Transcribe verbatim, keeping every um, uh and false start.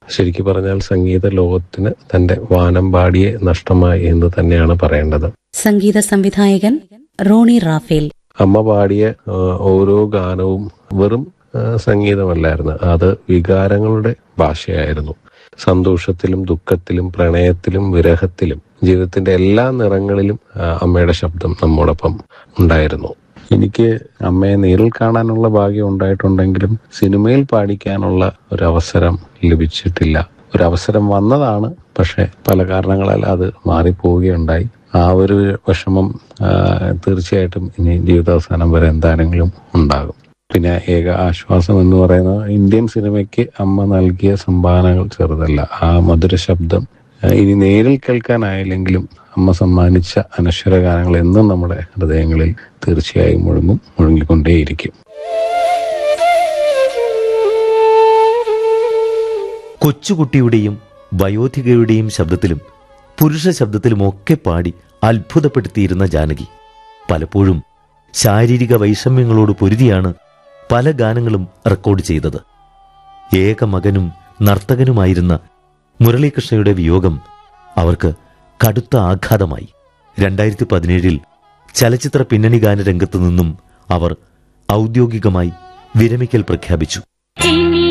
ശരിക്കു പറഞ്ഞാൽ സംഗീത ലോകത്തിന് തന്റെ വാനമ്പാടിയെ നഷ്ടമായി എന്ന് തന്നെയാണ് പറയേണ്ടത്. സംഗീത സംവിധായകൻ റോണി റാഫേൽ. അമ്മ പാടിയ ഓരോ ഗാനവും വെറും സംഗീതമല്ലായിരുന്നു, അത് വികാരങ്ങളുടെ ഭാഷയായിരുന്നു. സന്തോഷത്തിലും ദുഃഖത്തിലും പ്രണയത്തിലും വിരഹത്തിലും ജീവിതത്തിന്റെ എല്ലാ നിറങ്ങളിലും അമ്മയുടെ ശബ്ദം നമ്മോടൊപ്പം ഉണ്ടായിരുന്നു. എനിക്ക് അമ്മയെ നേരിൽ കാണാനുള്ള ഭാഗ്യം ഉണ്ടായിട്ടുണ്ടെങ്കിലും സിനിമയിൽ പാടിക്കാനുള്ള ഒരവസരം ലഭിച്ചിട്ടില്ല. ഒരവസരം വന്നതാണ്, പക്ഷെ പല കാരണങ്ങളാൽ അത് മാറിപ്പോവുകയുണ്ടായി. ആ ഒരു വിഷമം തീർച്ചയായിട്ടും ഇനി ജീവിതാവസാനം വരെ എന്താണെങ്കിലും ഉണ്ടാകും. പിന്നെ ഏക ആശ്വാസം എന്ന് പറയുന്നത് ഇന്ത്യൻ സിനിമയ്ക്ക് അമ്മ നൽകിയ സംഭാവനകൾ ചെറുതല്ല. ആ മധുര ശബ്ദം ഇനി നേരിൽ കേൾക്കാനായില്ലെങ്കിലും അമ്മ സമ്മാനിച്ച അനശ്വര ഗാനങ്ങൾ എന്നും നമ്മുടെ ഹൃദയങ്ങളിൽ തീർച്ചയായും മുഴങ്ങും, മുഴങ്ങിക്കൊണ്ടേയിരിക്കും. കൊച്ചുകുട്ടിയുടെയും വയോധികയുടെയും ശബ്ദത്തിലും പുരുഷ ശബ്ദത്തിലുമൊക്കെ പാടി അത്ഭുതപ്പെടുത്തിയിരുന്ന ജാനകി പലപ്പോഴും ശാരീരിക വൈഷമ്യങ്ങളോട് പൊരുതിയാണ് പല ഗാനങ്ങളും റെക്കോർഡ് ചെയ്തത്. ഏക മകനും നർത്തകനുമായിരുന്ന മുരളീകൃഷ്ണയുടെ വിയോഗം അവർക്ക് കടുത്ത ആഘാതമായി. രണ്ടായിരത്തി പതിനേഴിൽ ചലച്ചിത്ര പിന്നണി ഗാന രംഗത്തു നിന്നും അവർ ഔദ്യോഗികമായി വിരമിക്കൽ പ്രഖ്യാപിച്ചു.